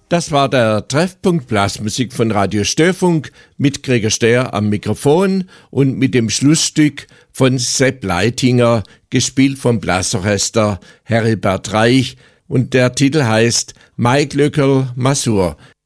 Das war der Treffpunkt Blasmusik von Radio Störfunk mit Gregor Stör am Mikrofon und mit dem Schlussstück von Sepp Leitinger, gespielt vom Blasorchester Heribert Reich, und der Titel heißt Mai Glöckerl Masur.